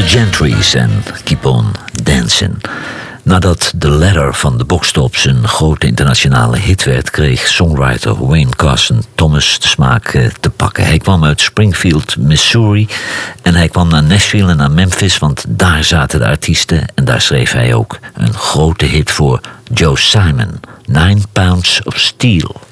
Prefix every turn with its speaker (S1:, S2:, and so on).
S1: Gentries en Keep On Dancing. Nadat The Ladder van de Boxtops een grote internationale hit werd, kreeg songwriter Wayne Carson Thomas de smaak te pakken. Hij kwam uit Springfield, Missouri, en hij kwam naar Nashville en naar Memphis, want daar zaten de artiesten, en daar schreef hij ook een grote hit voor Joe Simon, 9 Pounds of Steel.